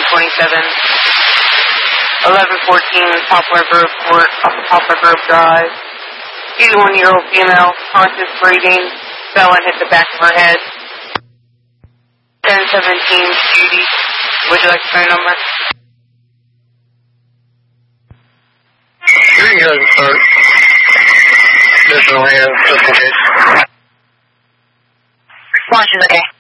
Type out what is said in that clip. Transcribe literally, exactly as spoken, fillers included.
twenty-seven. eleven fourteen Poplar Grove Court off of Poplar Grove Drive. eighty-one-year-old female, conscious breathing, fell and hit the back of her head. ten seventeen Judy. Would you like the phone number? You can go to the clerk. Additional hands, just in case. Launch is okay.